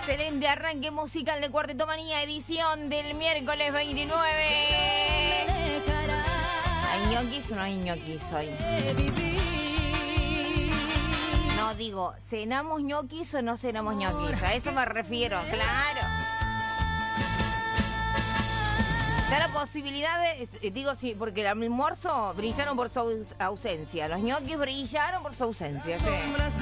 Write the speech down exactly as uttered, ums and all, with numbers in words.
Excelente arranque musical de Cuarteto Manía, edición del miércoles veintinueve. ¿Hay ñoquis o no hay ñoquis hoy? No, digo, ¿cenamos ñoquis o no cenamos ñoquis? A eso me refiero, claro. Está la posibilidad de, digo sí, porque el almuerzo brillaron por su ausencia, los ñoquis brillaron por su ausencia, ¿sí?